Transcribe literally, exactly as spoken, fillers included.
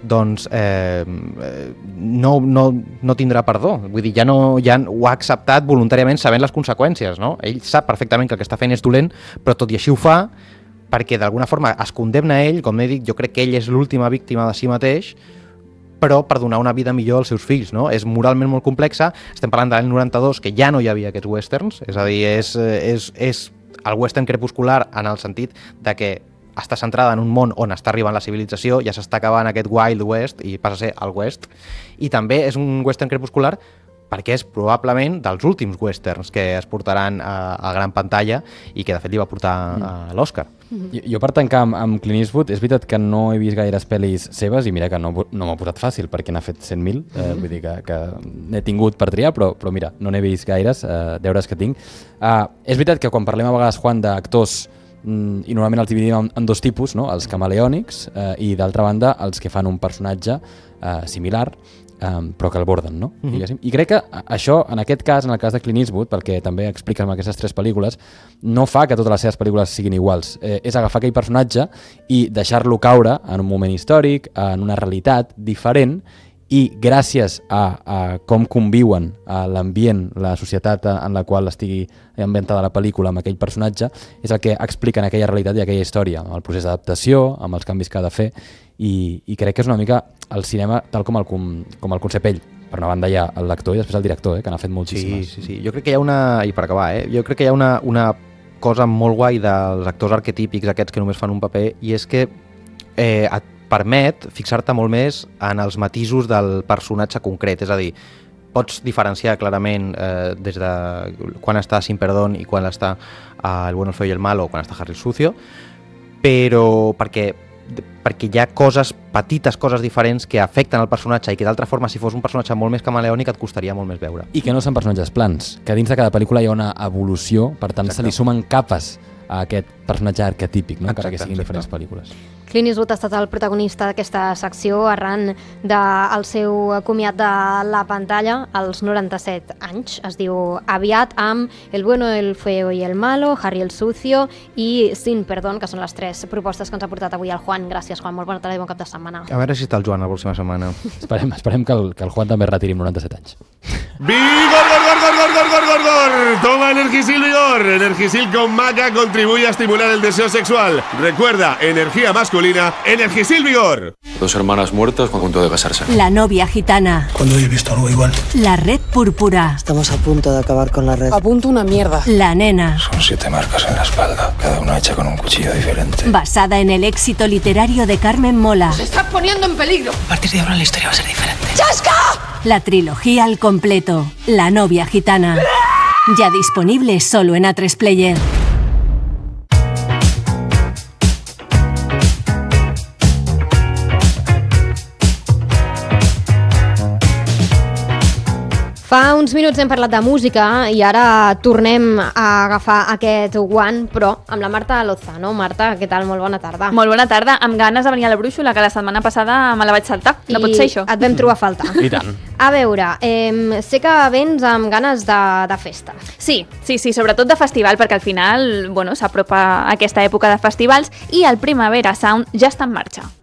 doncs eh, no, no, no tindrà perdó. Vull dir, ja, no, ja ho ha acceptat voluntàriament sabent les conseqüències, no? Ell sap perfectament que el que està fent és dolent, però tot i així ho fa perquè d'alguna forma es condemna a ell, com he dit, jo crec que ell és l'última víctima de si mateix, però per donar una vida millor als seus fills, no? És moralment molt complexa, estem parlant de l'any noranta-dos, que ja no hi havia aquests westerns, és a dir, és, és, és el western crepuscular en el sentit de que està centrada en un món on està arribant la civilització, ja s'està acabant aquest Wild West i passa a ser el West, i també és un western crepuscular perquè és probablement dels últims westerns que es portaran a, a gran pantalla i que de fet li va portar a l'Oscar. Jo, jo per tancar amb, amb Clint Eastwood, és veritat que no he vist gaires pel·lis seves i mira que no, no m'ha posat fàcil perquè n'ha fet cent mil, eh, vull dir que, que n'he tingut per triar, però, però mira, no n'he vist gaires, eh, deures que tinc. Uh, és veritat que quan parlem a vegades, Juan, d'actors mm, i normalment els dividim en, en dos tipus, no? Els camaleònics eh, i d'altra banda els que fan un personatge eh, similar, Um, però que el borden, no? Mm-hmm. I crec que això, en aquest cas, en el cas de Clint Eastwood, perquè també expliques amb aquestes tres pel·lícules, no fa que totes les seves pel·lícules siguin iguals. Eh, és agafar aquell personatge i deixar-lo caure en un moment històric, en una realitat diferent, i gràcies a, a com conviuen a l'ambient, la societat en la qual estigui ambientada la pel·lícula amb aquell personatge, és el que expliquen aquella realitat i aquella història, amb el procés d'adaptació, amb els canvis que ha de fer, i, i crec que és una mica el cinema tal com el, com, com el concep ell. Per una banda hi ha el lector i després el director, eh, que n'ha fet moltíssimes. Sí, sí, sí. Jo crec que hi ha una... I per acabar, eh? Jo crec que hi ha una, una cosa molt guai dels actors arquetípics aquests que només fan un paper, i és que eh, et permet fixar-te molt més en els matisos del personatge concret. És a dir, pots diferenciar clarament eh, des de quan està Sin Perdón i quan està eh, El bueno, el feo y el malo, o quan està Harry el sucio, però perquè perquè hi ha coses, petites coses diferents que afecten el personatge i que d'altra forma si fos un personatge molt més camaleònic et costaria molt més veure. I que no són personatges plans, que dins de cada pel·lícula hi ha una evolució, per tant exacte, se li sumen capes a aquest personatge arquetípic, no? Exacte, encara que siguin exacte, diferents pel·lícules. Clint Eastwood ha estat el protagonista d'aquesta secció arran del seu comiat de la pantalla als noranta-set anys. Es diu Aviat amb El bueno, el feo y el malo, Harry el sucio i Sin Perdón, que són les tres propostes que ens ha portat avui el Juan. Gràcies, Juan. Molt bona tarda i bon cap de setmana. A veure si està el Joan la pròxima setmana. Esperem, esperem que, el, que el Juan també es retiri amb noranta-set anys. ¡Vigor, gor, gor, gor, gor, gor, gor, gor! Toma Energisil Vigor. Energisil con maca contribuye a estimular el deseo sexual. Recuerda, energía masculina, Energisil Vigor. Dos hermanas muertas con punto de casarse. La novia gitana. ¿Cuándo he visto algo igual? La red púrpura. Estamos a punto de acabar con la red. A punto una mierda. La nena. Son siete marcas en la espalda, cada una hecha con un cuchillo diferente. Basada en el éxito literario de Carmen Mola. ¡Se está poniendo en peligro! A partir de ahora la historia va a ser diferente. ¡Chasca! La trilogía al completo. La novia gitana. Ya disponible solo en A tres Player. Fa uns minuts hem parlat de música i ara tornem a agafar aquest guant, però amb la Marta Lozano. Marta, què tal? Molt bona tarda. Molt bona tarda, amb ganes de venir a la Brúixola, que la setmana passada me la vaig saltar. No I pot ser això. Et vam trobar a faltar. I tant. A veure, eh, sé que vens amb ganes de, de festa. Sí, sí, sí, sobretot de festival, perquè al final, bueno, s'apropa aquesta època de festivals i el Primavera Sound ja està en marxa.